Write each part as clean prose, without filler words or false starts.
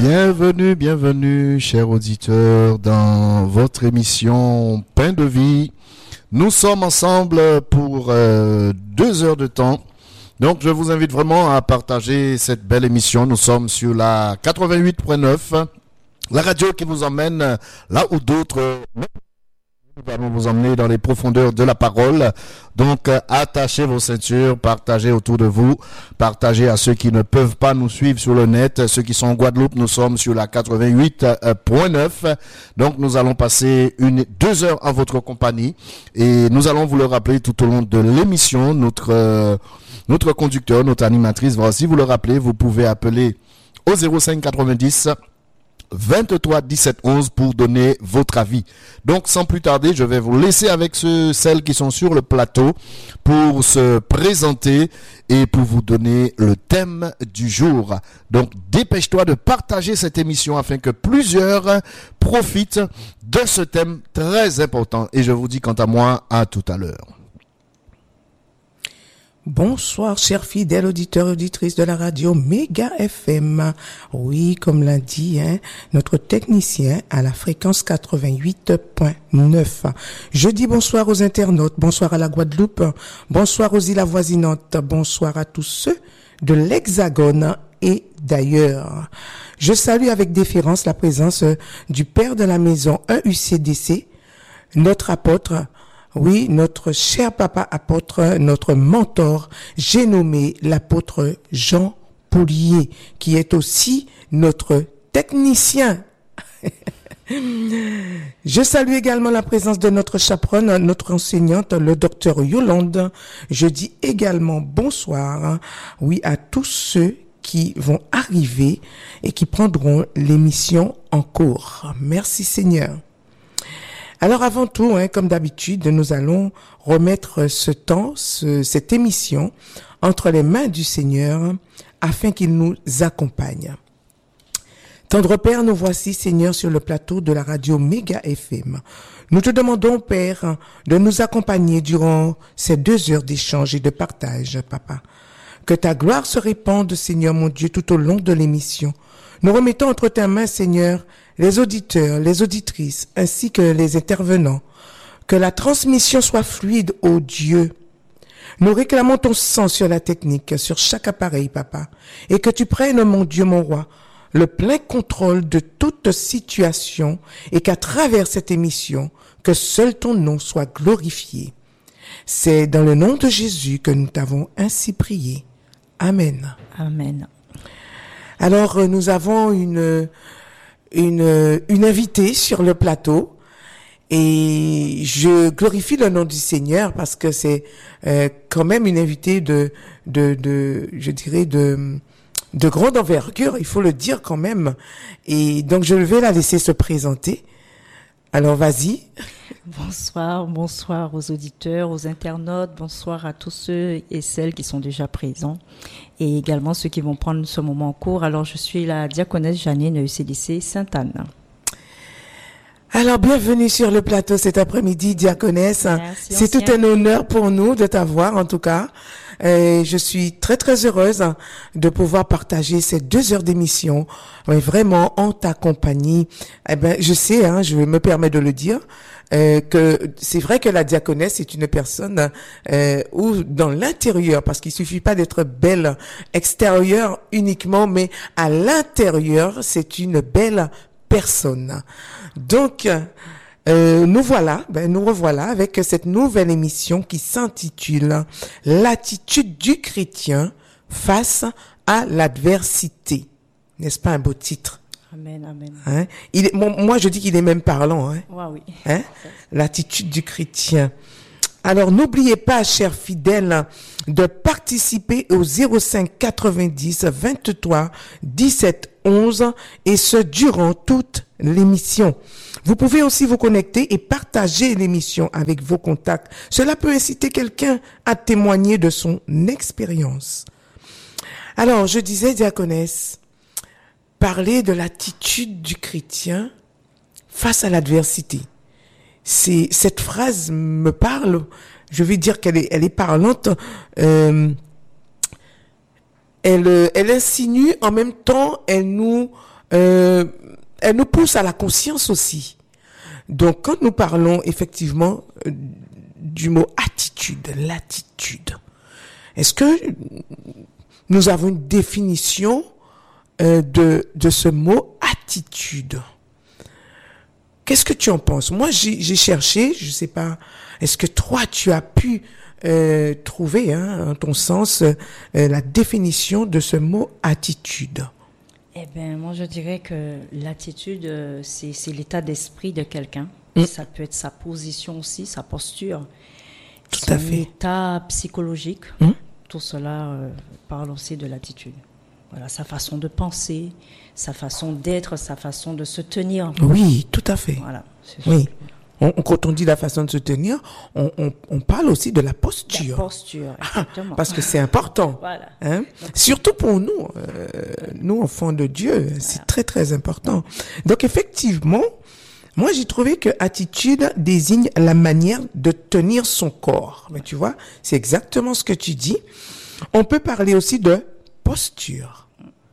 Bienvenue, chers auditeurs, dans votre émission Pain de vie. Nous sommes ensemble pour 2 heures de temps. Donc, je vous invite vraiment à partager cette belle émission. Nous sommes sur la 88.9, la radio qui vous emmène là où d'autres... Nous allons vous emmener dans les profondeurs de la parole. Donc, attachez vos ceintures, partagez autour de vous, partagez à ceux qui ne peuvent pas nous suivre sur le net. Ceux qui sont en Guadeloupe, nous sommes sur la 88.9. Donc, nous allons passer 2 heures en votre compagnie et nous allons vous le rappeler tout au long de l'émission. Notre conducteur, notre animatrice, voici, vous le rappelez, vous pouvez appeler au 05 90 23 17 11 pour donner votre avis. Donc, sans plus tarder, je vais vous laisser avec celles qui sont sur le plateau pour se présenter et pour vous donner le thème du jour. Donc, dépêche-toi de partager cette émission afin que plusieurs profitent de ce thème très important. Et je vous dis quant à moi, à tout à l'heure. Bonsoir, chers fidèles auditeurs et auditrices de la radio Méga FM. Oui, comme l'a dit notre technicien à la fréquence 88.9. Je dis bonsoir aux internautes, bonsoir à la Guadeloupe, bonsoir aux îles avoisinantes, bonsoir à tous ceux de l'Hexagone et d'ailleurs. Je salue avec déférence la présence du père de la maison EUCDC, notre apôtre. Oui, notre cher papa apôtre, notre mentor, j'ai nommé l'apôtre Jean Poulier, qui est aussi notre technicien. Je salue également la présence de notre chaperonne, notre enseignante, le docteur Yolande. Je dis également bonsoir, oui, à tous ceux qui vont arriver et qui prendront l'émission en cours. Merci Seigneur. Alors avant tout, comme d'habitude, nous allons remettre cette émission entre les mains du Seigneur afin qu'il nous accompagne. Tendre Père, nous voici, Seigneur, sur le plateau de la radio Méga FM. Nous te demandons, Père, de nous accompagner durant ces 2 heures d'échange et de partage, Papa. Que ta gloire se répande, Seigneur mon Dieu, tout au long de l'émission. Nous remettons entre tes mains, Seigneur, les auditeurs, les auditrices, ainsi que les intervenants. Que la transmission soit fluide, ô Dieu. Nous réclamons ton sang sur la technique, sur chaque appareil, Papa. Et que tu prennes, mon Dieu, mon roi, le plein contrôle de toute situation et qu'à travers cette émission, que seul ton nom soit glorifié. C'est dans le nom de Jésus que nous t'avons ainsi prié. Amen. Amen. Alors, nous avons une invitée sur le plateau et je glorifie le nom du Seigneur parce que c'est quand même une invitée de grande envergure, il faut le dire quand même. Et donc, je vais la laisser se présenter. Alors, vas-y. Bonsoir aux auditeurs, aux internautes, bonsoir à tous ceux et celles qui sont déjà présents et également ceux qui vont prendre ce moment en cours. Alors, je suis la diaconesse Janine EUCDC Sainte-Anne. Alors, bienvenue sur le plateau cet après-midi, diaconesse. Merci, c'est tout un honneur pour nous de t'avoir, en tout cas. Je suis très, très heureuse de pouvoir partager ces 2 heures d'émission, vraiment en ta compagnie. Je sais, je me permets de le dire, que c'est vrai que la diaconesse est une personne où dans l'intérieur, parce qu'il suffit pas d'être belle extérieure uniquement, mais à l'intérieur, c'est une belle personne. Donc, nous revoilà avec cette nouvelle émission qui s'intitule « L'attitude du chrétien face à l'adversité ». N'est-ce pas un beau titre? Amen, amen. Moi, je dis qu'il est même parlant. Oui. L'attitude du chrétien. Alors, n'oubliez pas, chers fidèles, de participer au 05 90 23 17 11 et ce durant toute l'émission. Vous pouvez aussi vous connecter et partager l'émission avec vos contacts. Cela peut inciter quelqu'un à témoigner de son expérience. Alors, je disais, diaconesse, parler de l'attitude du chrétien face à l'adversité. Cette phrase me parle. Je vais dire qu'elle est parlante. Elle insinue, en même temps, elle nous elle nous pousse à la conscience aussi. Donc, quand nous parlons effectivement du mot attitude, l'attitude, est-ce que nous avons une définition de ce mot attitude? Qu'est-ce que tu en penses? Moi, j'ai cherché, je sais pas, est-ce que toi, tu as pu trouver, en ton sens, la définition de ce mot attitude? Eh bien, moi, je dirais que l'attitude, c'est l'état d'esprit de quelqu'un. Ça peut être sa position aussi, sa posture. Tout à fait. Son état psychologique. Tout cela parle aussi de l'attitude. Voilà, sa façon de penser, sa façon d'être, sa façon de se tenir. Oui, tout à fait. Voilà. C'est Oui. Quand on dit la façon de se tenir, on parle aussi de la posture. la posture, exactement. Parce que c'est important. Voilà. Hein? Surtout pour nous, nous enfants de Dieu, c'est très très important. Donc effectivement, moi j'ai trouvé que attitude désigne la manière de tenir son corps. Mais tu vois, c'est exactement ce que tu dis. On peut parler aussi de posture.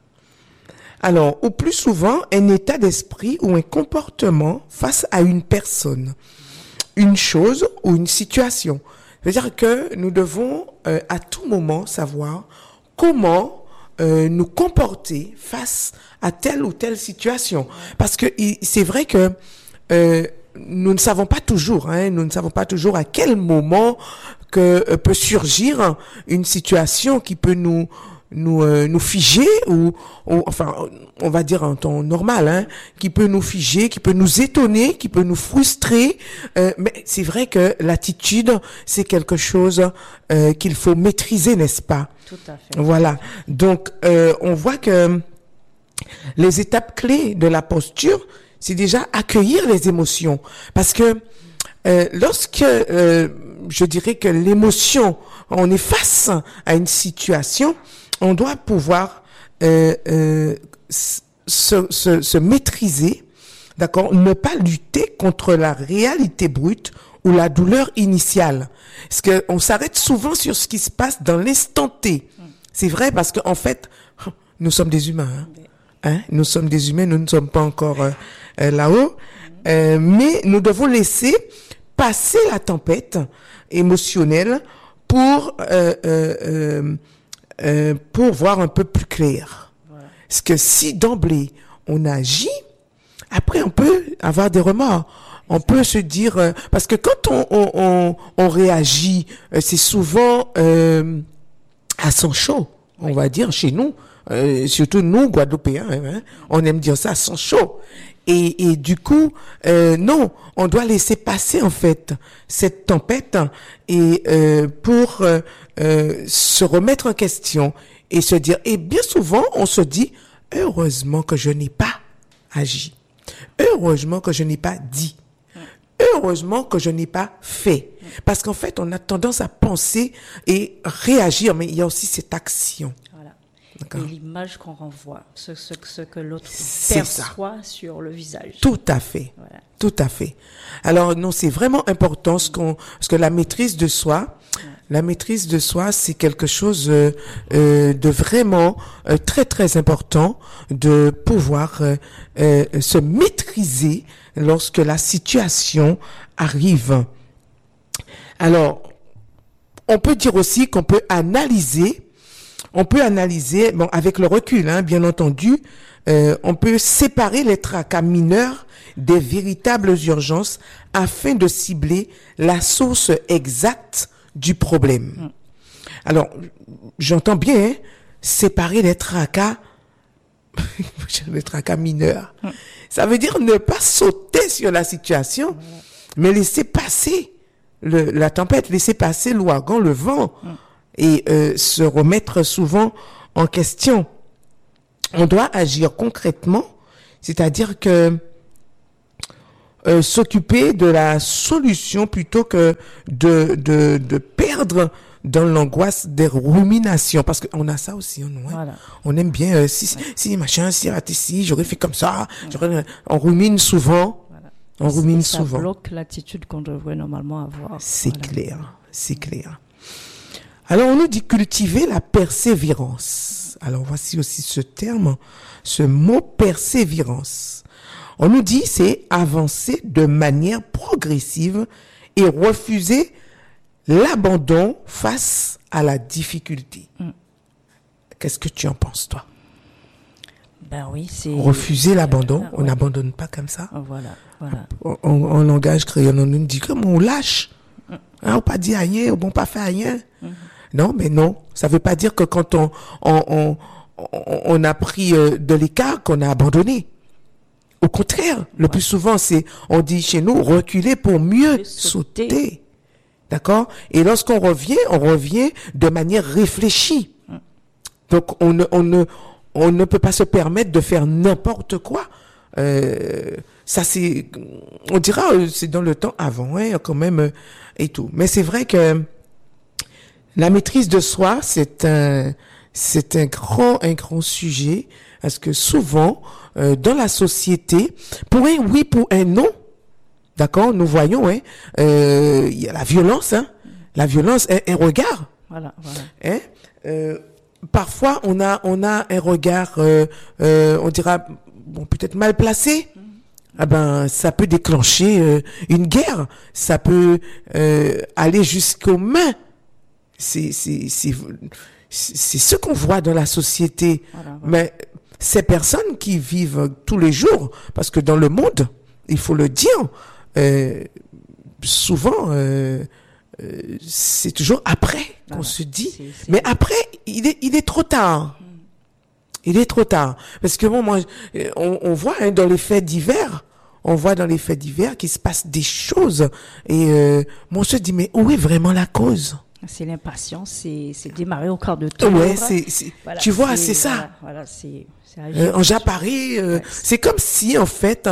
Alors, au plus souvent, un état d'esprit ou un comportement face à une personne, une chose ou une situation. C'est-à-dire que nous devons à tout moment savoir comment nous comporter face à telle ou telle situation. Parce que c'est vrai que nous ne savons pas toujours, nous ne savons pas toujours à quel moment que peut surgir une situation qui peut nous figer ou enfin on va dire en temps normal, qui peut nous figer, qui peut nous étonner, qui peut nous frustrer, mais c'est vrai que l'attitude c'est quelque chose qu'il faut maîtriser, n'est-ce pas? Tout à fait. Voilà. Donc on voit que les étapes clés de la posture, c'est déjà accueillir les émotions, parce que lorsque je dirais que l'émotion, on est face à une situation, on doit pouvoir se maîtriser, d'accord, ne pas lutter contre la réalité brute ou la douleur initiale. Parce que on s'arrête souvent sur ce qui se passe dans l'instant T. C'est vrai parce que en fait, nous sommes des humains. Nous sommes des humains, nous ne sommes pas encore là-haut, mais nous devons laisser passer la tempête émotionnelle pour voir un peu plus clair. Voilà. Parce que si d'emblée on agit, après on peut avoir des remords. On peut se dire parce que quand on réagit, c'est souvent à sang chaud, on va dire chez nous, surtout nous Guadeloupéens, on aime dire ça à sang chaud. Et du coup, non, on doit laisser passer en fait cette tempête et pour se remettre en question et se dire. Et bien souvent, on se dit heureusement que je n'ai pas agi, heureusement que je n'ai pas dit, heureusement que je n'ai pas fait. Parce qu'en fait, on a tendance à penser et réagir, mais il y a aussi cette action. Et l'image qu'on renvoie, ce que l'autre perçoit sur le visage. Tout à fait. Voilà. Tout à fait. Alors, non, c'est vraiment important parce que la maîtrise de soi, c'est quelque chose de vraiment très, très important de pouvoir se maîtriser lorsque la situation arrive. Alors, on peut dire aussi qu'on peut analyser, bon, avec le recul, bien entendu, on peut séparer les tracas mineurs des véritables urgences afin de cibler la source exacte du problème. Alors, j'entends bien séparer les tracas mineurs. Ça veut dire ne pas sauter sur la situation, mais laisser passer la tempête, laisser passer l'ouragan, le vent. Et se remettre souvent en question. On doit agir concrètement, c'est-à-dire que s'occuper de la solution plutôt que de perdre dans l'angoisse des ruminations, parce qu'on a ça aussi en nous. Voilà. On aime bien si machin, si raté, si j'aurais fait comme ça, on rumine souvent. Voilà. On rumine souvent. Ça bloque l'attitude qu'on devrait normalement avoir. C'est clair, c'est clair. Alors, on nous dit cultiver la persévérance. Alors voici aussi ce terme, ce mot persévérance. On nous dit c'est avancer de manière progressive et refuser l'abandon face à la difficulté. Qu'est-ce que tu en penses, toi? Ben oui, c'est... Refuser l'abandon, on Ouais. n'abandonne pas comme ça. Voilà, voilà. En langage créole, on nous dit comme on lâche. Hein, on pas dit rien, on pas fait rien. Non, mais non. Ça veut pas dire que quand on a pris de l'écart, qu'on a abandonné. Au contraire, le plus souvent, on dit chez nous, reculer pour mieux sauter. D'accord? Et lorsqu'on revient de manière réfléchie. Donc, on ne peut pas se permettre de faire n'importe quoi. Ça, on dira, c'est dans le temps avant, hein, quand même, et tout. Mais c'est vrai que la maîtrise de soi, c'est un grand sujet, parce que souvent, dans la société, pour un oui, pour un non, d'accord, nous voyons, hein, il y a la violence, un regard. Voilà. Hein, parfois, on a un regard, on dira, bon, peut-être mal placé. Ah ben, ça peut déclencher une guerre. Ça peut aller jusqu'aux mains. C'est ce qu'on voit dans la société. Voilà. Mais ces personnes qui vivent tous les jours, parce que dans le monde, il faut le dire, souvent, c'est toujours après qu'on se dit. Mais après, il est trop tard. Il est trop tard. Parce que bon, moi, on voit hein, dans les faits divers, qu'il se passe des choses. Et moi, on se dit, mais où est vraiment la cause? C'est l'impatience, c'est démarrer au quart de tour. Ouais, Voilà, tu vois, c'est ça. Voilà, c'est En Japari, c'est comme si, en fait,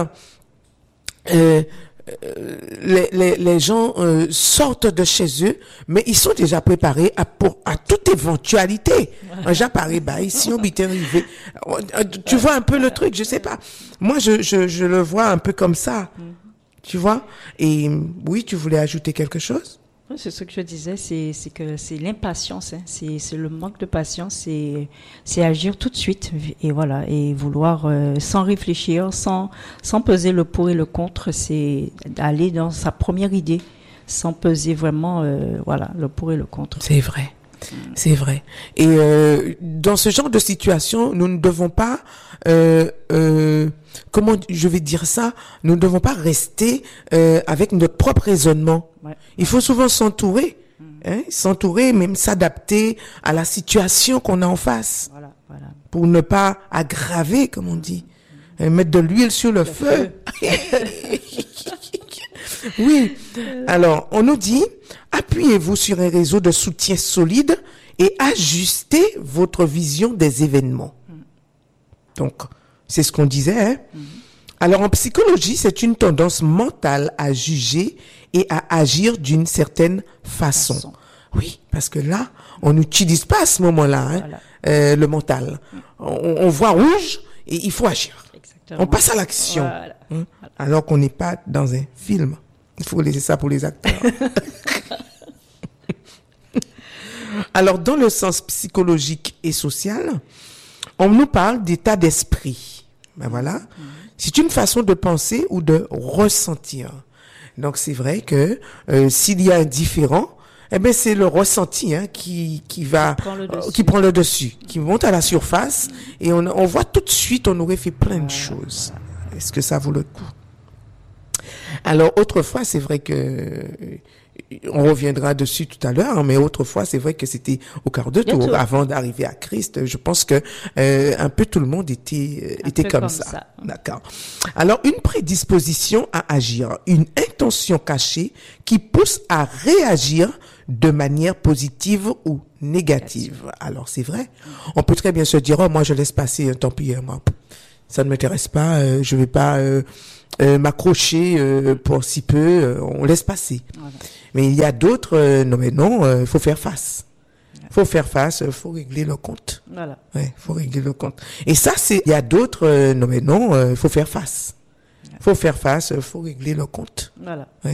les gens sortent de chez eux, mais ils sont déjà préparés à toute éventualité. En Japari, bah, ici, on m'est arrivé. Tu vois un peu le truc, je sais pas. Moi, je le vois un peu comme ça. Tu vois? Et oui, tu voulais ajouter quelque chose? C'est ce que je disais, c'est que c'est l'impatience, hein. C'est le manque de patience, c'est agir tout de suite et voilà, et vouloir sans réfléchir, sans peser le pour et le contre, c'est aller dans sa première idée sans peser vraiment voilà, le pour et le contre. C'est vrai. C'est vrai. Et dans ce genre de situation, nous ne devons pas comment je vais dire ça, nous ne devons pas rester avec notre propre raisonnement. Ouais. Il faut souvent s'entourer, s'entourer, même s'adapter à la situation qu'on a en face, voilà. Pour ne pas aggraver, comme on dit, mettre de l'huile sur le feu. Oui. Alors, on nous dit, appuyez-vous sur un réseau de soutien solide et ajustez votre vision des événements. Donc, c'est ce qu'on disait, hein. Alors, en psychologie, c'est une tendance mentale à juger et à agir d'une certaine façon. Oui, parce que là, on n'utilise pas à ce moment-là, hein, voilà. Le mental. On voit rouge et il faut agir. Exactement. On passe à l'action. Voilà. Alors qu'on n'est pas dans un film. Il faut laisser ça pour les acteurs. Alors, dans le sens psychologique et social, on nous parle d'état d'esprit. Ben voilà. C'est une façon de penser ou de ressentir. Donc, c'est vrai que s'il y a un différent, eh ben c'est le ressenti qui prend le dessus, qui monte à la surface et on voit tout de suite, on aurait fait plein de choses. Est-ce que ça vaut le coup? Alors, autrefois, c'est vrai que on reviendra dessus tout à l'heure, mais autrefois, c'est vrai que c'était au quart de tour. Avant d'arriver à Christ, je pense que un peu tout le monde était comme ça. D'accord. Alors, une prédisposition à agir, une intention cachée qui pousse à réagir de manière positive ou négative. Alors, c'est vrai. On peut très bien se dire, oh, moi, je laisse passer, tant pis, moi, ça ne m'intéresse pas, je vais pas m'accrocher pour si peu, on laisse passer. Voilà. Mais il y a d'autres, non, il faut faire face. Faut faire face, faut régler le compte. Voilà. Ouais, faut régler le compte. Et ça, il y a d'autres, non, il faut faire face. Faut faire face, faut régler le compte. Voilà. Ouais.